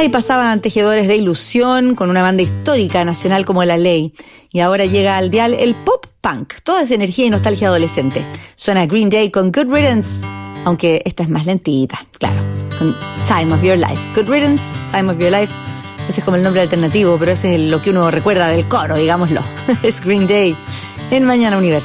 Ahí pasaban Tejedores de Ilusión con una banda histórica nacional como La Ley. Y ahora llega al dial el pop punk, toda esa energía y nostalgia adolescente. Suena Green Day con Good Riddance, aunque esta es más lentita, claro, con Time of Your Life. Good Riddance, Time of Your Life. Ese es como el nombre alternativo, pero ese es lo que uno recuerda del coro, digámoslo. Es Green Day en Mañana Universo.